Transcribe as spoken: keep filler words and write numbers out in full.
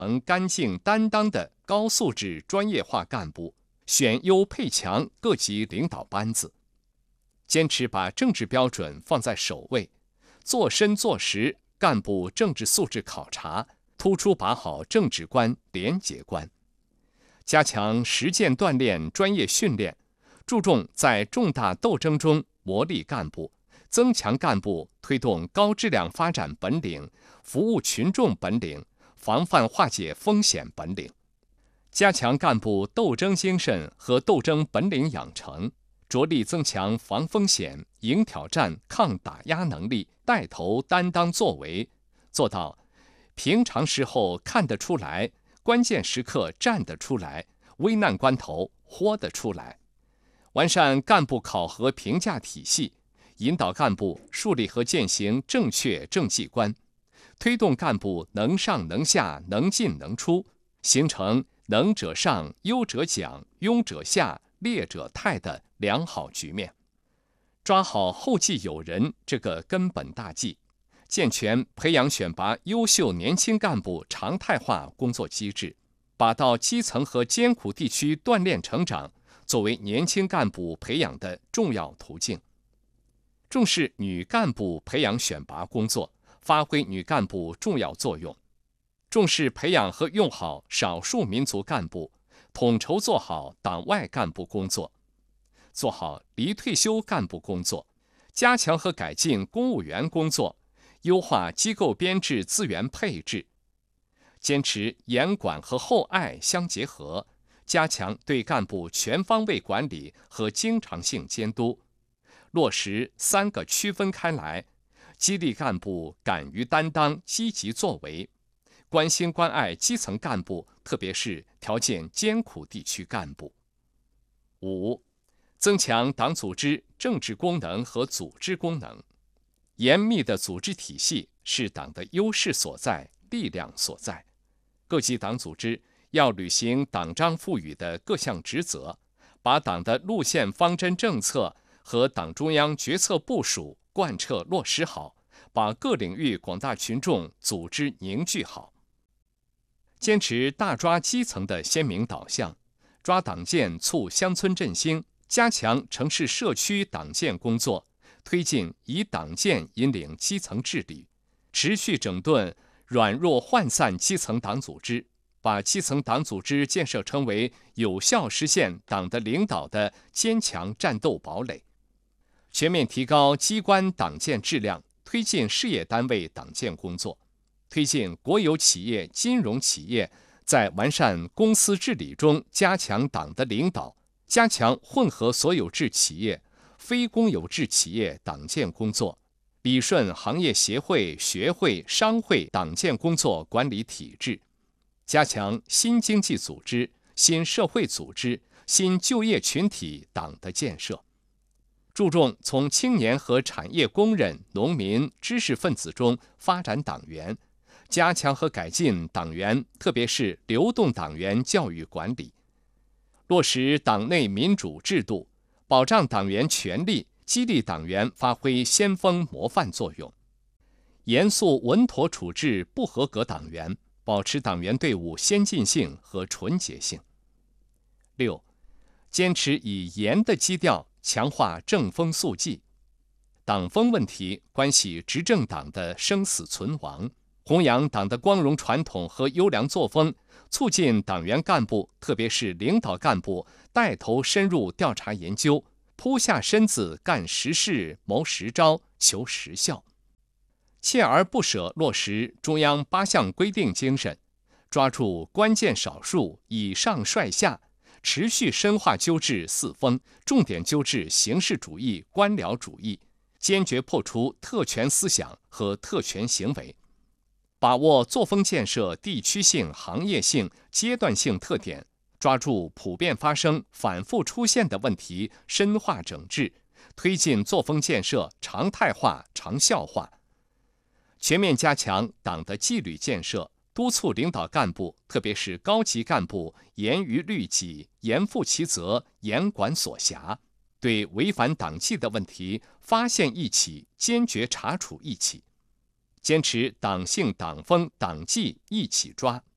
能干净担当的高素质专业化干部，选优配强各级领导班子，坚持把政治标准放在首位，做深做实干部政治素质考察，突出把好政治关、廉洁关，加强实践锻炼专业训练，注重在重大斗争中磨砺干部，增强干部推动高质量发展本领、服务群众本领、防范化解风险本领，加强干部斗争精神和斗争本领养成，着力增强防风险、迎挑战、抗打压能力，带头担当作为，做到平常时候看得出来，关键时刻站得出来，危难关头豁得出来。完善干部考核评价体系，引导干部树立和践行正确政绩观，推动干部能上能下、能进能出，形成能者上、优者奖、庸者下、劣者汰的良好局面。抓好后继有人这个根本大计，健全培养选拔优秀年轻干部常态化工作机制，把到基层和艰苦地区锻炼成长作为年轻干部培养的重要途径。重视女干部培养选拔工作，发挥女干部重要作用。重视培养和用好少数民族干部，统筹做好党外干部工作，做好离退休干部工作，加强和改进公务员工作，优化机构编制资源配置，坚持严管和厚爱相结合，加强对干部全方位管理和经常性监督，落实三个区分开来，激励干部敢于担当、积极作为，关心关爱基层干部，特别是条件艰苦地区干部。五、增强党组织政治功能和组织功能。严密的组织体系是党的优势所在、力量所在。各级党组织要履行党章赋予的各项职责，把党的路线方针政策和党中央决策部署贯彻落实好，把各领域广大群众组织凝聚好。坚持大抓基层的鲜明导向，抓党建促乡村振兴，加强城市社区党建工作，推进以党建引领基层治理，持续整顿软弱涣散基层党组织，把基层党组织建设成为有效实现党的领导的坚强战斗堡垒。全面提高机关党建质量，推进事业单位党建工作，推进国有企业、金融企业在完善公司治理中加强党的领导，加强混合所有制企业、非公有制企业党建工作，理顺行业协会、学会、商会党建工作管理体制，加强新经济组织、新社会组织、新就业群体党的建设。注重从青年和产业工人、农民、知识分子中发展党员，加强和改进党员，特别是流动党员教育管理，落实党内民主制度，保障党员权利，激励党员发挥先锋模范作用，严肃稳妥处置不合格党员，保持党员队伍先进性和纯洁性。六、坚持以严的基调强化正风肃纪。党风问题关系执政党的生死存亡，弘扬党的光荣传统和优良作风，促进党员干部，特别是领导干部带头深入调查研究，扑下身子干实事、谋实招、求实效，锲而不舍落实中央八项规定精神，抓住关键少数，以上率下，持续深化纠治四风，重点纠治形式主义、官僚主义，坚决破除特权思想和特权行为，把握作风建设地区性、行业性、阶段性特点，抓住普遍发生、反复出现的问题，深化整治，推进作风建设常态化、长效化。全面加强党的纪律建设，督促领导干部，特别是高级干部，严于律己，严负其责，严管所辖。对违反党纪的问题，发现一起，坚决查处一起。坚持党性、党风、党纪一起抓。